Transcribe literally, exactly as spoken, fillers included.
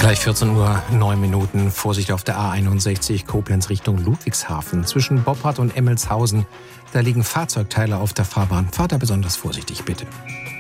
Gleich vierzehn Uhr neun Minuten. Vorsicht auf der A einundsechzig Koblenz Richtung Ludwigshafen. Zwischen Boppard und Emmelshausen. Da liegen Fahrzeugteile auf der Fahrbahn. Fahrt da besonders vorsichtig, bitte.